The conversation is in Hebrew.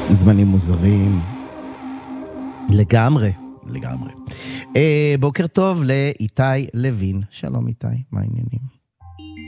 זמנים מוזרים. לגמרי, לגמרי. בוקר טוב לאיתי לוין. שלום איתי, מה העניינים?